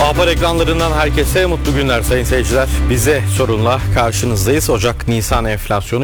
Haber ekranlarından herkese mutlu günler sayın seyirciler. Bize sorunla karşınızdayız. Ocak-Nisan enflasyonu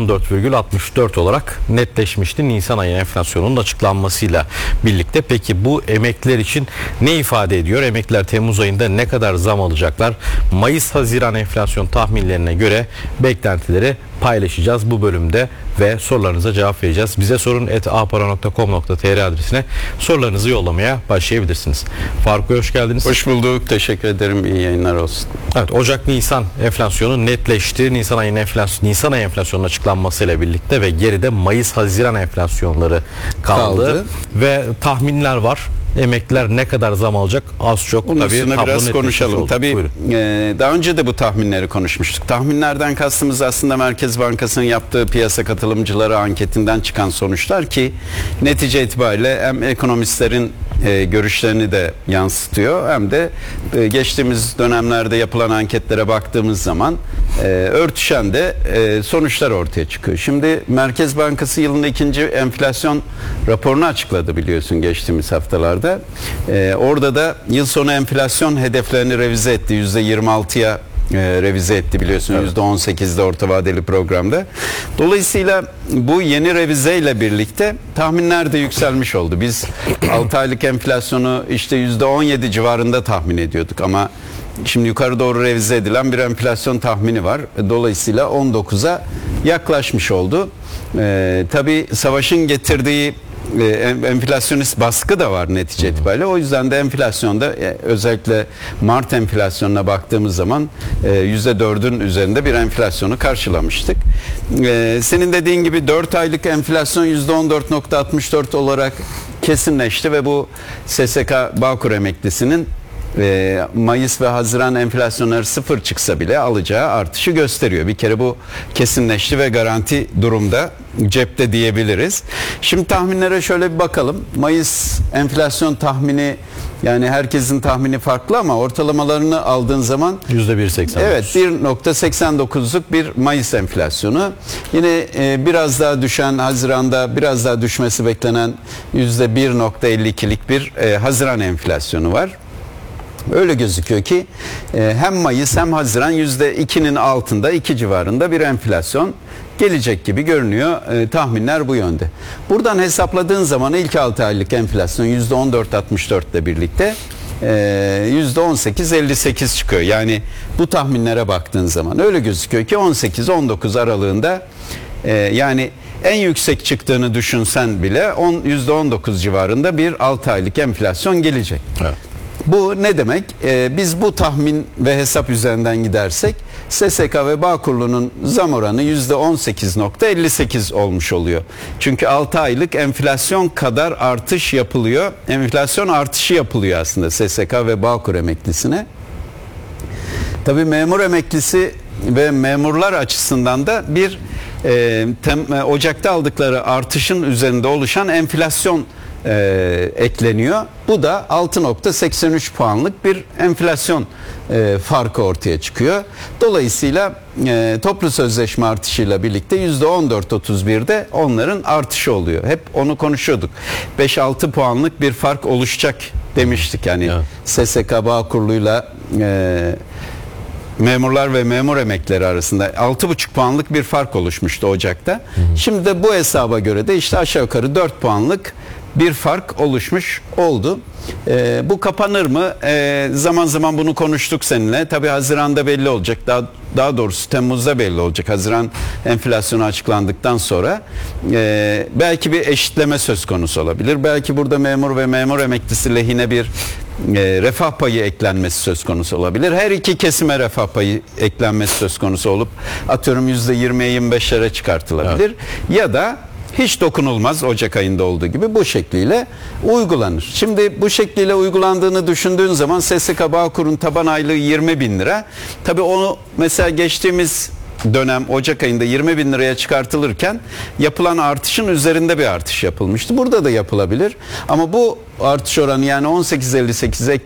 %14,64 olarak netleşmişti. Nisan ayı enflasyonunun açıklanmasıyla birlikte. Peki bu emekliler için ne ifade ediyor? Emekliler Temmuz ayında ne kadar zam alacaklar? Mayıs-Haziran enflasyon tahminlerine göre beklentileri paylaşacağız bu bölümde ve sorularınıza cevap vereceğiz. Bize sorun @apara.com.tr adresine sorularınızı yollamaya başlayabilirsiniz. Faruk Bey, hoş geldiniz. Hoş bulduk. Teşekkür ederim. İyi yayınlar olsun. Evet, Ocak-Nisan enflasyonu netleşti. Nisan ayı enflasyonunun açıklanmasıyla birlikte ve geride Mayıs-Haziran enflasyonları kaldı. Ve tahminler var. Emekliler ne kadar zam alacak? Az çok. Bunun tabii üstüne biraz konuşalım. Tabii daha önce de bu tahminleri konuşmuştuk. Tahminlerden kastımız aslında Merkez Bankası'nın yaptığı piyasa katılımcıları anketinden çıkan sonuçlar ki netice itibariyle hem ekonomistlerin görüşlerini de yansıtıyor hem de geçtiğimiz dönemlerde yapılan anketlere baktığımız zaman örtüşen de sonuçlar ortaya çıkıyor. Şimdi Merkez Bankası yılın ikinci enflasyon raporunu açıkladı biliyorsun geçtiğimiz haftalarda. Orada da yıl sonu enflasyon hedeflerini revize etti. %26'ya revize etti biliyorsun. Evet. %18'de orta vadeli programda. Dolayısıyla bu yeni revizeyle birlikte tahminler de yükselmiş oldu. Biz 6 aylık enflasyonu işte %17 civarında tahmin ediyorduk ama şimdi yukarı doğru revize edilen bir enflasyon tahmini var. Dolayısıyla 19'a yaklaşmış oldu. Tabii savaşın getirdiği enflasyonist baskı da var netice itibariyle. O yüzden de enflasyonda özellikle Mart enflasyonuna baktığımız zaman %4'ün üzerinde bir enflasyonu karşılamıştık. Senin dediğin gibi 4 aylık enflasyon %14,64 olarak kesinleşti ve bu SSK Bağkur emeklisinin Mayıs ve Haziran enflasyonları sıfır çıksa bile alacağı artışı gösteriyor. Bir kere bu kesinleşti ve garanti durumda cepte diyebiliriz. Şimdi tahminlere şöyle bir bakalım. Mayıs enflasyon tahmini, yani herkesin tahmini farklı ama ortalamalarını aldığın zaman %1,89. Evet, 1,89'luk bir Mayıs enflasyonu. Yine biraz daha düşen, Haziran'da biraz daha düşmesi beklenen %1,52'lik bir Haziran enflasyonu var. Öyle gözüküyor ki hem Mayıs hem Haziran %2'nin altında, 2 civarında bir enflasyon gelecek gibi görünüyor. Tahminler bu yönde. Buradan hesapladığın zaman ilk 6 aylık enflasyon %14,64 ile birlikte %18,58 çıkıyor. Yani bu tahminlere baktığın zaman öyle gözüküyor ki 18-19 aralığında yani en yüksek çıktığını düşünsen bile %19 civarında bir 6 aylık enflasyon gelecek. Evet. Bu ne demek? Biz bu tahmin ve hesap üzerinden gidersek SSK ve Bağkurlu'nun zam oranı %18,58 olmuş oluyor. Çünkü 6 aylık enflasyon kadar artış yapılıyor. Enflasyon artışı yapılıyor aslında SSK ve Bağkur emeklisine. Tabii memur emeklisi ve memurlar açısından da bir Ocak'ta aldıkları artışın üzerinde oluşan enflasyon ekleniyor. Bu da 6,83 puanlık bir enflasyon farkı ortaya çıkıyor. Dolayısıyla toplu sözleşme artışıyla birlikte %14,31'de onların artışı oluyor. Hep onu konuşuyorduk. 5-6 puanlık bir fark oluşacak demiştik. Yani evet. SSK Bağkurlu'yla memurlar ve memur emeklileri arasında 6,5 puanlık bir fark oluşmuştu Ocak'ta. Şimdi de bu hesaba göre de işte aşağı yukarı 4 puanlık bir fark oluşmuş oldu. Bu kapanır mı? Zaman zaman bunu konuştuk seninle. Tabii Haziran'da belli olacak. Daha doğrusu Temmuz'da belli olacak. Haziran enflasyonu açıklandıktan sonra belki bir eşitleme söz konusu olabilir. Belki burada memur ve memur emeklisi lehine bir refah payı eklenmesi söz konusu olabilir. Her iki kesime refah payı eklenmesi söz konusu olup atıyorum %20'ye 25'lere çıkartılabilir. Evet. Ya da hiç dokunulmaz Ocak ayında olduğu gibi bu şekliyle uygulanır. Şimdi bu şekliyle uygulandığını düşündüğün zaman SSK Bağkur'un taban aylığı 20 bin lira. Tabii onu mesela geçtiğimiz dönem Ocak ayında 20 bin liraya çıkartılırken yapılan artışın üzerinde bir artış yapılmıştı. Burada da yapılabilir ama bu artış oranı yani 18,58